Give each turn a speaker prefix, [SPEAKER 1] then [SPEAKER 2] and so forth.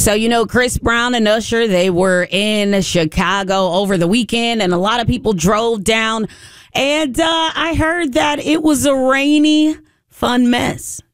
[SPEAKER 1] So, Chris Brown and Usher, they were in Chicago over the weekend, and a lot of people drove down. And I heard that it was a rainy, fun mess.